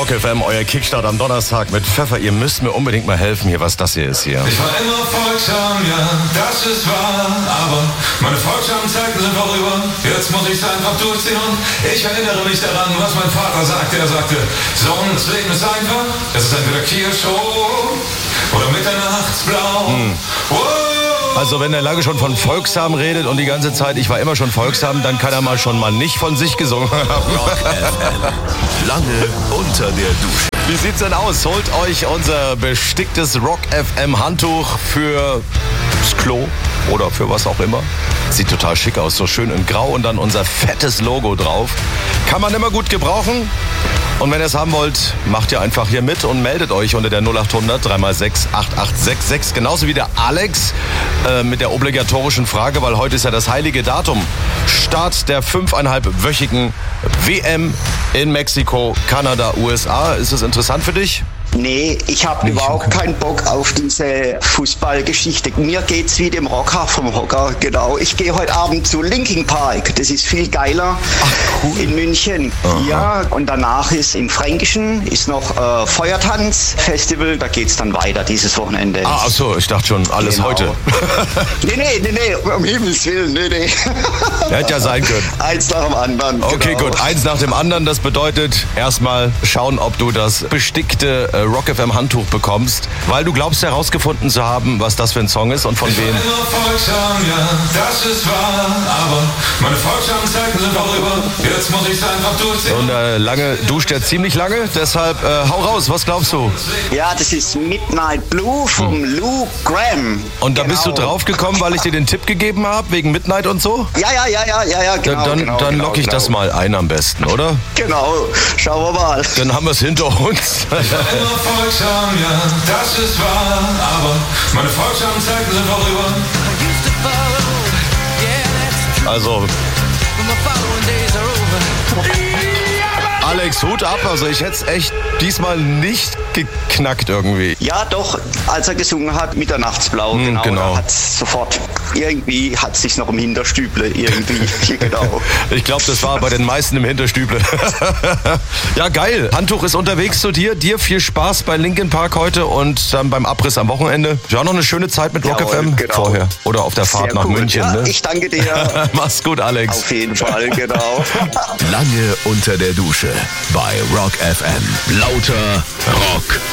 Rock FM, euer Kickstart am Donnerstag mit Pfeffer. Ihr müsst mir unbedingt mal helfen hier, was das hier ist hier. Ich war immer folgsam, ja, das ist wahr, aber meine folgsamen Zeiten sind vorüber. Jetzt muss ich's einfach durchziehen und ich erinnere mich daran, was mein Vater sagte. Er sagte, Sohn, das Leben ist einfach, es ist entweder Kirschrot oder Mitternachtsblau. Also wenn er lange schon von folgsam redet und die ganze Zeit, ich war immer schon folgsam, dann kann er mal schon mal nicht von sich gesungen haben. Rock FM. Lange unter der Dusche. Wie sieht's denn aus? Holt euch unser besticktes Rock FM Handtuch fürs Klo oder für was auch immer. Sieht total schick aus, so schön in Grau und dann unser fettes Logo drauf. Kann man immer gut gebrauchen. Und wenn ihr es haben wollt, macht ihr einfach hier mit und meldet euch unter der 0800 3x6 8866. Genauso wie der Alex mit der obligatorischen Frage, weil heute ist ja das heilige Datum. Start der 5,5-wöchigen WM in Mexiko, Kanada, USA. Ist das interessant für dich? Nee, ich habe überhaupt keinen Bock auf diese Fußballgeschichte. Mir geht's wie dem Rocker vom Hocker, genau. Ich gehe heute Abend zu Linkin Park. Das ist viel geiler. Ach, cool. In München. Aha. Ja, und danach ist im Fränkischen ist noch Feuertanz-Festival. Da geht's dann weiter dieses Wochenende. Ach so, ich dachte schon, alles Genau. heute. Nee, um Himmels Willen, nee. Hätte ja sein können. Eins nach dem anderen. Okay, genau. gut. Eins nach dem anderen. Das bedeutet erstmal schauen, ob du das bestickte Rock FM Handtuch bekommst, weil du glaubst herausgefunden zu haben, was das für ein Song ist und von Ich war wem. immer folgsam, ja, das ist wahr, aber meine folgsamen Zeiten sind vorüber. Jetzt muss ich's einfach durchziehen. Und lange duscht er ziemlich lange, deshalb hau raus, was glaubst du? Ja, das ist Midnight Blue vom Lou Gramm. Und da bist du Genau. drauf gekommen, weil ich dir den Tipp gegeben habe, wegen Midnight und so? Ja, genau. Dann lock ich das mal ein am besten, oder? Genau, schauen wir mal. Dann haben wir es hinter uns. Ich war immer folgsam, ja, das ist wahr, aber meine folgsamen Zeiten sind vorüber. Also, Alex, Hut ab. Also ich hätte es echt diesmal nicht geknackt irgendwie. Ja, doch, als er gesungen hat, Mitternachtsblau, genau. Hat sofort, irgendwie hat sich noch im Hinterstüble, genau. Ich glaube, das war bei den meisten im Hinterstüble. Ja, geil. Handtuch ist unterwegs zu dir. Dir viel Spaß bei Linkin Park heute und dann beim Abriss am Wochenende. Ja, noch eine schöne Zeit mit Rock Jawohl, FM genau. vorher. Oder auf der Fahrt Sehr nach cool. München. Ja, Ne? ich danke dir. Mach's gut, Alex. Auf jeden Fall, genau. Lange unter der Dusche bei Rock FM. Lauter Rock.